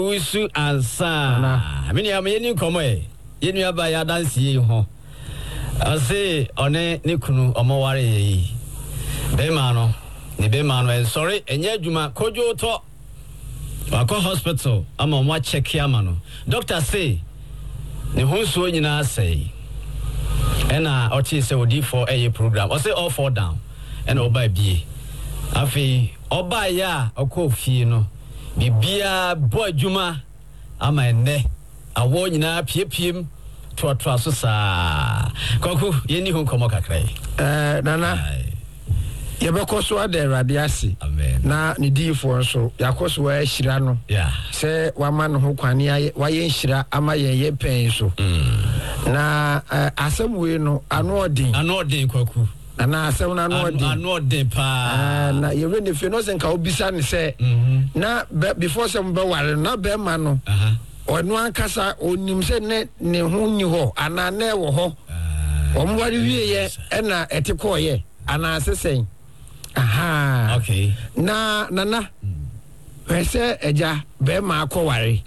Usu ansa. Mini am yeni komo e. Yeni aba ya dance yi ho. Ase one ne kunu omoware yi. Be ma no. Ni be ma no sorry enye adwuma kojo to. Wako hospital ama mo check ya ma no. Doctor say ne honso nyina say. Ena ochi say odi for a program. O say all fall down. Ena oba bie. Afi oba ya okofie no. Bibia boy juma ama enne awo nyina piepiem to so saa koku yeni hu komo kakrai nana yebeko so ade radiasi na ne difo so yakoso wa hira no se wama no ho kwane waye hira ama ye pen so na asemwe no anodin koku na asem na anodin pa na ye we ne fe no se nka obisa ne se na before some be ware na be ma no onu ankasa onim se ne ho nyi ho ana na ewo ho omware wieye na etikoye ana asesen aha okay na pese eja be ma akoware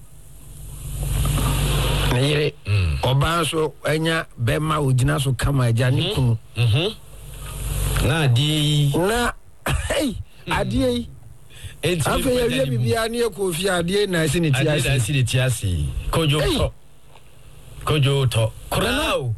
nire oban so enya be ma ogina so kama eja ni kunu na adi na adi afa ya wie bibia na ekofi ade na ase ne tiasi kojo to krao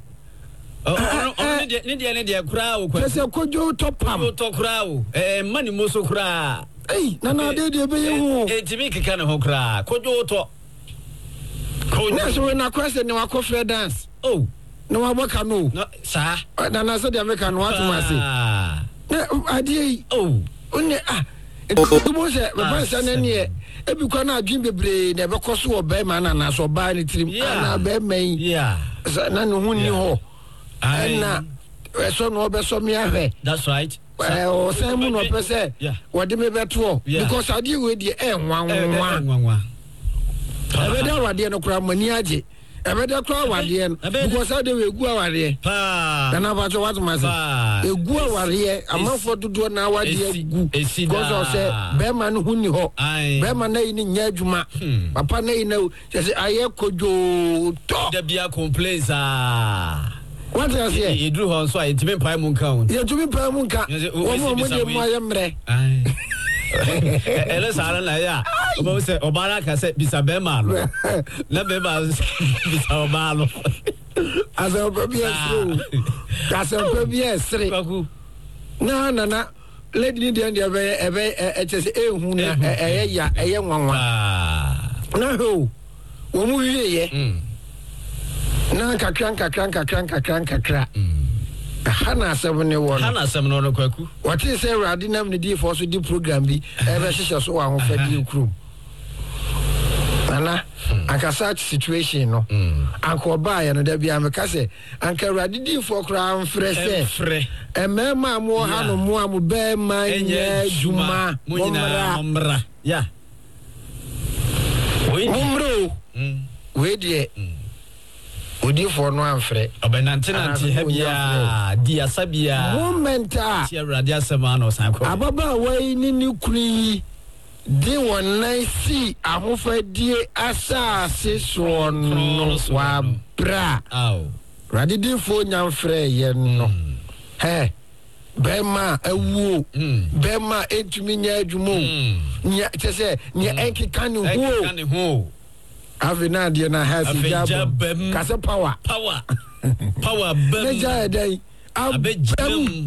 ne dia krao ko se kojo to pam to krao mani moso kra na de be ye hu timi kika ne ho kra kojo to na so na kwese ne wakofre dance no wabaka no sa na so de America no atumase na ade onye Tubo se baba sana ne ebi kwa na adwin bebre na be koso oba ma na so ba ni tirim na be men na no hu ni ho na so no be so me ahwe that's right o say mu no pese wode me beto because ade we die nwanwa ebe da wade no kura mani age ebe da kura wade no because ade we gu aware pa na ba so what must egu aware amafo dodo na wade egu because say be man hu ni ho be man na ni nya adwuma papa na ina say aye kojo to da bia complaints what you say you do ho so intimi pai mu nka you intimi pai mu nka wo mo de mo aye mre ele sara na ya obo se obara ka se bisa be ma lo na be ma bisa oba lo aso be esro kaso be esre na lady ni de ebe echese ehu na eye nwanwa na ho wo mu wiye na kakran hana asem ne wo hana asem no kwaku what is say radi nam ne di for so di program bi ebe hihye so wa ho fa di krum ana akasa situation no anko ba ya no da bia me ka se anka radi di for kra mfrese emema mo ha no mo am be ma nya juma momra ya we die odi for no amfre obenante hebia dia sabia moment ti awrade asema no san ko ababa wai ni kuri di wonai si ahofadie asase so no wa bra radidi fo nyamfre ye no he bema awuo bema etumi nya adwumo nya tese nya enkika ne ho avina dia na hasi jab kase power bem neja dai abem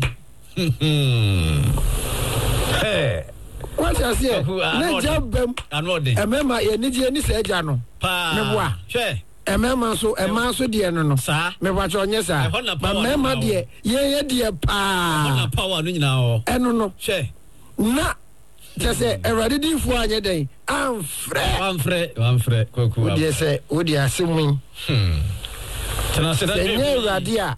what you say neja bem anode emema ye nije ni se eja no me boa hwe emema so ema so de no me boa cho nye sa ba mema de ye de pa na power no nyina ho eno no hwe na just already di fu anye den amfre koku odi se odi asimu tena se da nye radia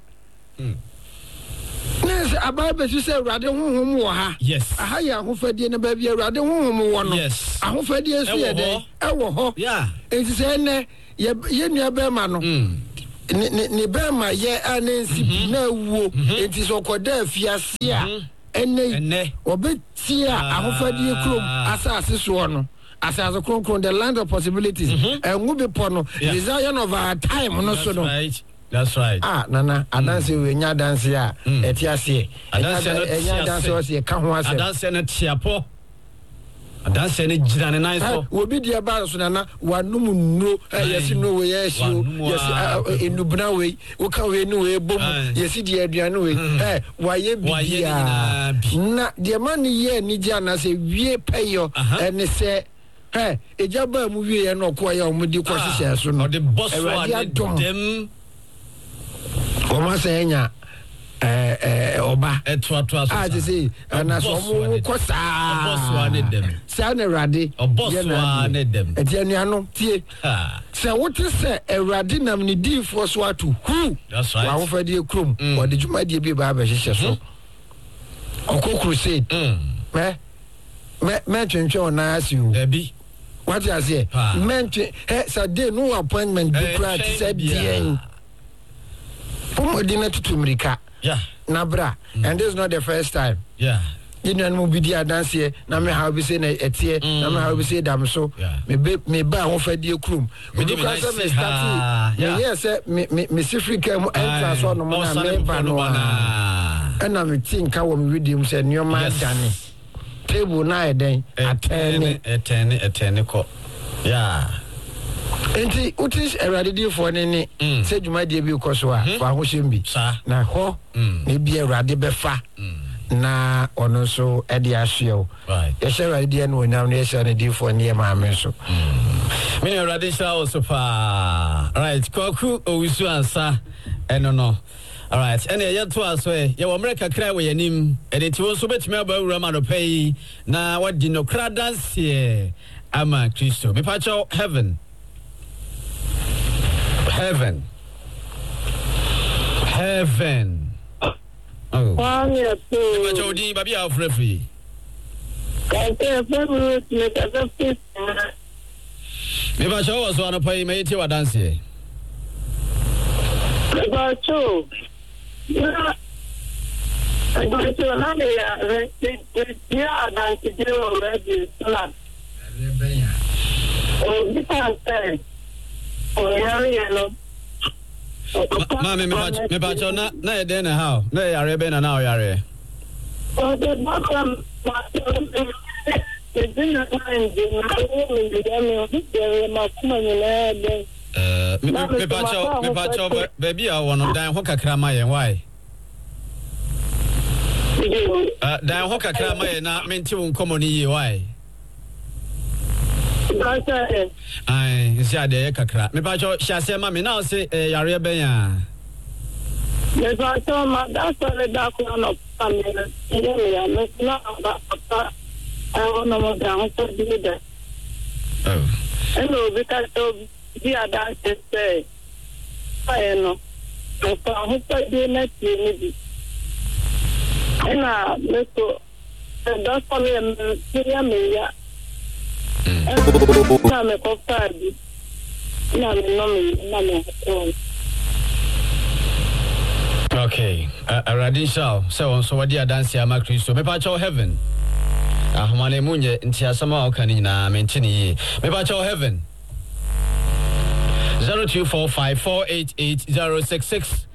nes ababe su se rade honhom wo ha yes aha ya hofadie na ba bia rade honhom wo no ahofadie su ye den ewo ho enti se ne ye nua be ma no ni be ma ye anensi na wuo enti so koda afiase a ene obetia ahofadie krom asase so no as a kronkron the land of possibilities and we be pono desire of our time no so no. That's right. Nana, adanse we nya dance ya etiase. Enya dance o se ka ho ase. Adanse na tiapo. Adanse na gira ne nan so. Obi dia ba so nana wanum nro yesi no we yesi enubna we wo ka we no we bom yesi dia aduane we waye bia na dia man ye ni dia na se wie peyo ene se ejaba mu wie ye no ko ya omudi ko hihye so no. The boss one dem Oma senya oba etwa so just say na so mo ko sa boss one dem sa na Awurade boss one dem etianuano tie se wote se Awurade nam ne difo so atu hu that's right wa wo fa die krom wo de djuma die bi ba ba hihye so okọ crusade me twentwe ona asiu ebi what you say men sa day no appointment book said bien Pomodina tutumrika. Yeah. Nabra. And this is not the first time. Yeah. You know, mo bidia dance here. Na me how be say na etie. Na me how be say dam so. Me ba ho fa die krum. Me do ka say me start. Yes, me Africa mo entrance on mo na me ba no. And me think ka wo me redeem say nyoma dane. Table na eden. Atene ko. Yeah. Enti utis Awurade for ne se djuma die bi koso a fa ho shembi na ho ne bi Awurade befa na ono so e dia hweo ye hye Awurade die no nyam ne ye hye ne di for ne ma me so me Awurade sha o so pa right koku owusu ansa eno no all right ene ye to aso ye wo America kra we yanim ene ti won so betime aba wura ma no pay na wadi no kra dance ye ama Kristo me pacho heaven oh but Jody baby of referee me ba show was one pay me ti wa dance here ba cho na na ya dance je o ready sala oh this oh yeah no ma me ba cho na e den na how na yare be na na yare oh the background the dinner time the me ba cho baby a wono dan ho kakra ma yen why dan ho kakra ma yen na menti won komoni yi why ai sia de kakra me ba cho shase ma me na se yare ben ya me ba cho ma da so le da ko no pamela ya me na ba pa ai no mo da ho to di da hello because to be a dance say ai no pa ho to di na ti ni di ena me to da so le me ya na me ko fadi na me no me okay Radisha so what dia dance ya ma Kristo me pa cho heaven ahmane munye nti asama o kan nyina mentini me pa cho heaven 0245488066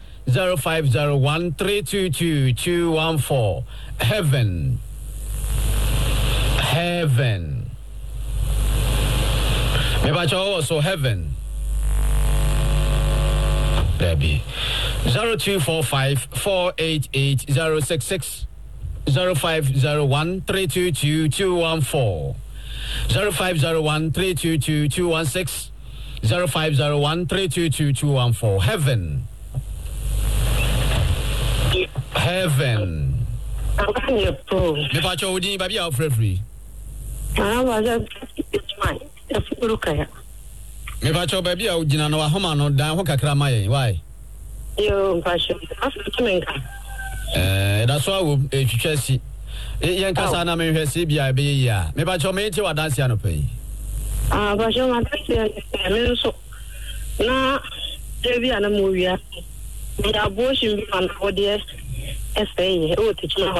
0501322214 heaven me ba cho so heaven baby 0245488066 0501322214 0501322216 0501322214 heaven me pa cho odi baby a free me ba cho baby a ugina no ahoma no dan ho kakra ma yen why yo passion aftermenka that's why we twitwasi yen kasa na me hwese bia be yi a me ba cho me ti wa dance ya no pay passion ma dance me so na devi ana mo wia me abo shimbi man odie essay o ti